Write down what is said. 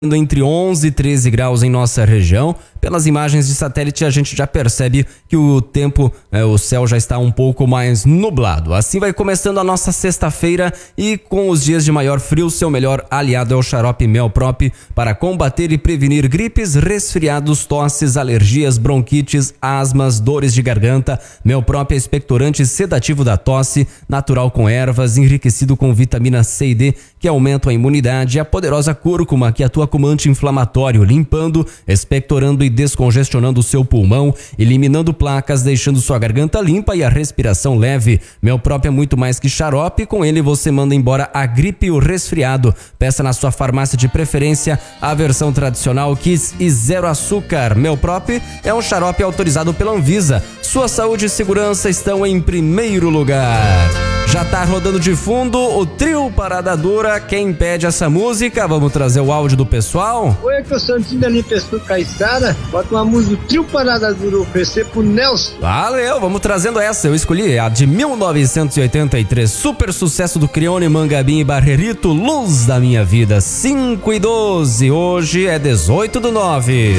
Entre 11 e 13 graus em nossa região. Pelas imagens de satélite a gente já percebe que o tempo, o céu já está um pouco mais nublado. Assim vai começando a nossa sexta-feira e com os dias de maior frio, seu melhor aliado é o xarope Melprop para combater e prevenir gripes, resfriados, tosses, alergias, bronquites, asmas, dores de garganta. Melprop é expectorante sedativo da tosse, natural com ervas, enriquecido com vitamina C e D, que aumentam a imunidade, e a poderosa cúrcuma, que atua como anti-inflamatório, limpando, expectorando e descongestionando o seu pulmão, eliminando placas, deixando sua garganta limpa e a respiração leve. Melprop é muito mais que xarope, com ele você manda embora a gripe e o resfriado. Peça na sua farmácia de preferência a versão tradicional Kiss e zero açúcar. Melprop é um xarope autorizado pela Anvisa. Sua saúde e segurança estão em primeiro lugar. Já tá rodando de fundo o Trio Parada Dura. Quem pede essa música? Vamos trazer o áudio do pessoal? Oi, aqui é o Santinho ali, pessoa Caiçara. Bota uma música do Trio Parada Dura, oferecer pro Nelson. Valeu, vamos trazendo essa. Eu escolhi a de 1983. Super sucesso do Crione, Mangabim e Barrerito, Luz da Minha Vida. 5 e 12, hoje é 18/9.